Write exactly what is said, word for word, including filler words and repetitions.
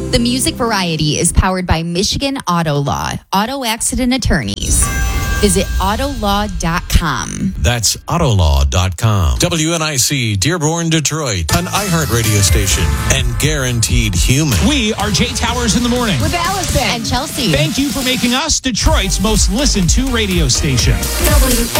The Music Variety is powered by Michigan Auto Law, auto accident attorneys. Visit auto law dot com. That's auto law dot com. W N I C, Dearborn, Detroit, an iHeart radio station and guaranteed human. We are Jay Towers in the morning. With Allison. And Chelsea. Thank you for making us Detroit's most listened to radio station. W